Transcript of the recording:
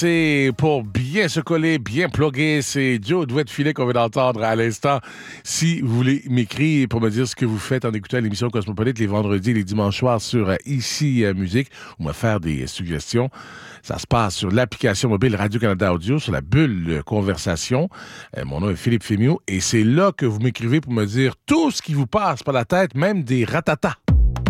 C'est pour bien se coller, bien plugger. C'est Joe Douette-Filet qu'on vient d'entendre à l'instant. Si vous voulez m'écrire pour me dire ce que vous faites en écoutant l'émission Cosmopolite les vendredis et les dimanches soirs sur Ici Musique ou me faire des suggestions, ça se passe sur l'application mobile Radio-Canada Audio, sur la bulle conversation. Mon nom est Philippe Fémiot et c'est là que vous m'écrivez pour me dire tout ce qui vous passe par la tête, même des ratatas.